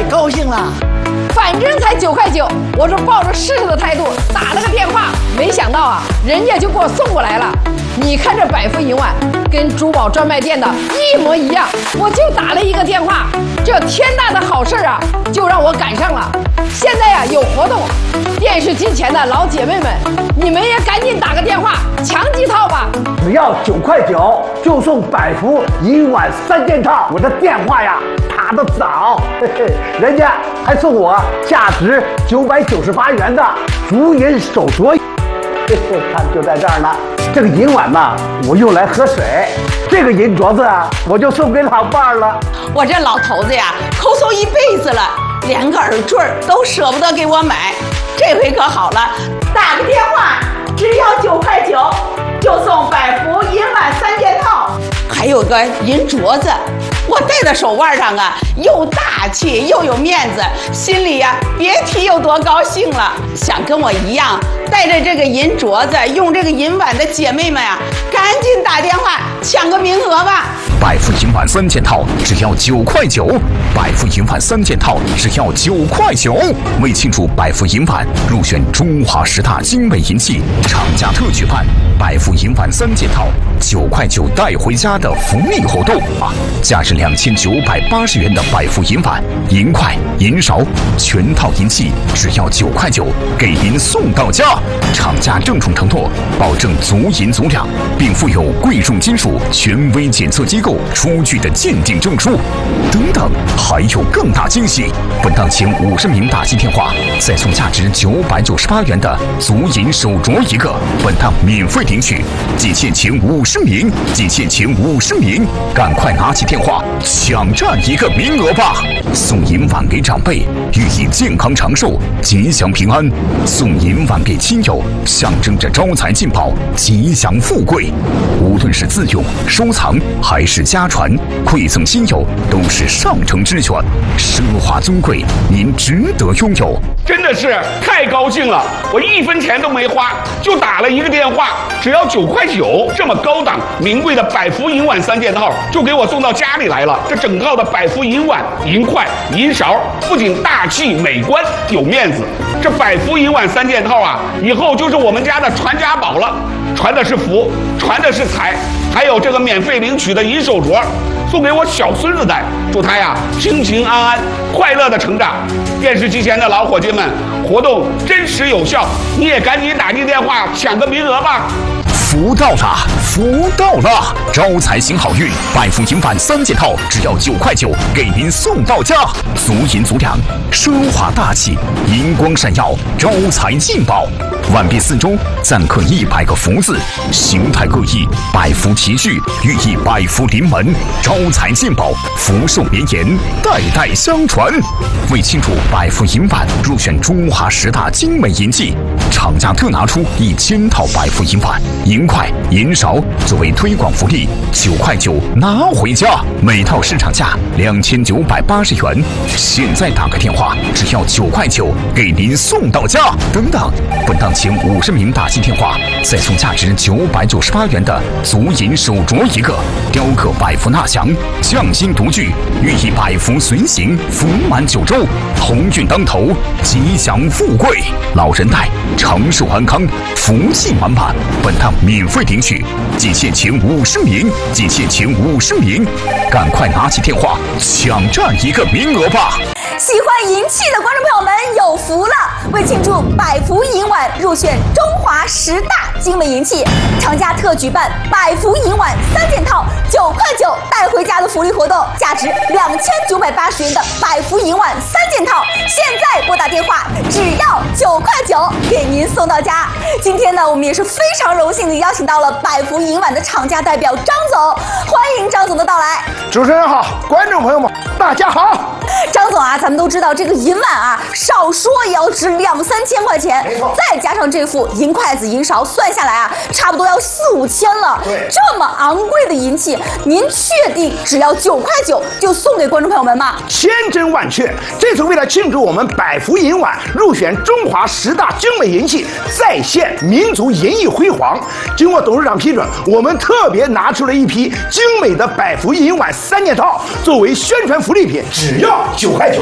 高兴了。 反正才9块9，我是抱着试试的态度打了个电话，没想到啊，人家就给我送过来了。你看这百福银碗跟珠宝专卖店的一模一样，我就打了一个电话，这天大的好事啊，就让我赶上了。现在呀有活动，电视机前的老姐妹们，你们也赶紧打个电话抢几套吧。 只要9块9就送百福银碗3件套。我的电话呀打得早，嘿嘿，人家还送我价值998元的竹银手镯。嘿嘿，看就在这儿呢。这个银碗嘛，我用来喝水；这个银镯子啊，我就送给老伴儿了。 我这老头子呀，抠搜一辈子了，连个耳坠都舍不得给我买。这回可好了，打个电话，只要9块9，就送百福银碗3件套，还有个银镯子。我戴在手腕上啊，又大气又有面子，心里呀别提有多高兴了。想跟我一样带着这个银镯子，用这个银碗的姐妹们呀，赶紧打电话抢个名额吧。 百福银碗3件套只要9块9，百福银碗3件套只要9块9。为庆祝百福银碗入选中华10大精美银器，厂家特举办百福银碗3件套9块9带回家的福利活动啊！价值2980元的百福银碗、银筷、银勺全套银器只要9块9，给您送到家。厂家郑重承诺，保证足银足两，并附有贵重金属权威检测机构出具的鉴定证书。等等，还有更大惊喜！本档前50名打进电话，再送价值998元的足银手镯1个，本档免费领取。仅限前50名，仅限前50名，赶快拿起电话抢占一个名额吧！送银碗给长辈，寓意健康长寿、吉祥平安；送银碗给亲友，象征着招财进宝、吉祥富贵。无论是自用、收藏还是家传，馈赠亲友都是上乘之选，奢华尊贵，您值得拥有。 真的是太高兴了！我1分钱都没花，就打了一个电话，只要9块9，这么高档名贵的百福银碗3件套就给我送到家里来了。这整套的百福银碗、银筷、银勺，不仅大气美观有面子，这百福银碗3件套啊，以后就是我们家的传家宝了。传的是福，传的是财，还有这个免费领取的银手镯，送给我小孙子戴，祝他呀平平安安、快乐的成长。电视机前的老伙计们，活动真实有效，你也赶紧打进电话抢个名额吧。 福到了，福到了！招财行好运，百福银碗3件套只要9块9，给您送到家。足银足两，奢华大气，银光闪耀，招财进宝。碗壁四周錾刻100个福字，形态各异，百福齐聚，寓意百福临门，招财进宝，福寿绵延，代代相传。为庆祝百福银碗入选中华10大精美银器，厂家特拿出1000套百福银碗、银筷、银勺作为推广福利，9块9拿回家，每套市场价2980元。现在打个电话，只要9块9，给您送到家。等等，本档前50名打进电话，再送价值998元的足银手镯1个，雕刻百福纳祥，匠心独具，寓意百福随行，福满9州，鸿运当头，吉祥富贵，老人戴长寿安康，福气满满。本档免费领取，仅限前50名，仅限前50名，赶快拿起电话抢占一个名额吧！ 喜欢银器的观众朋友们有福了！为庆祝百福银碗入选中华10大精美银器，厂家特举办百福银碗3件套9块9带回家的福利活动，价值2980元的百福银碗3件套，现在拨打电话只要9块9，给您送到家。今天呢，我们也是非常荣幸的邀请到了百福银碗的厂家代表张总，欢迎张总的到来。 主持人好，观众朋友们大家好。 张总啊，咱们都知道这个银碗啊，少说也要值2、3千块钱，再加上这副银筷子、银勺，算下来啊，差不多要4、5千了。这么昂贵的银器，您确定只要9块9就送给观众朋友们吗？ 千真万确，这是为了庆祝我们百福银碗入选中华10大精美银器，再现民族银艺辉煌。经过董事长批准，我们特别拿出了一批精美的百福银碗3件套，作为宣传福利品，只要9块9。